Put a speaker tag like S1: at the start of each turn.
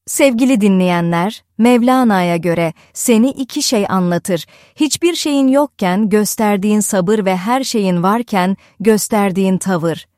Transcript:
S1: Sevgili dinleyenler, Mevlana'ya göre seni iki şey anlatır. Hiçbir şeyin yokken gösterdiğin sabır ve her şeyin varken gösterdiğin tavır.